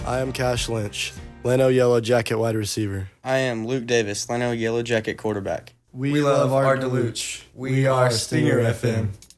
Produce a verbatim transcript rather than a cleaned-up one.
I am Cash Lynch, Leno Yellow Jacket wide receiver. I am Luke Davis, Leno Yellow Jacket quarterback. We, we love Art DeLuch. We are Stinger F M.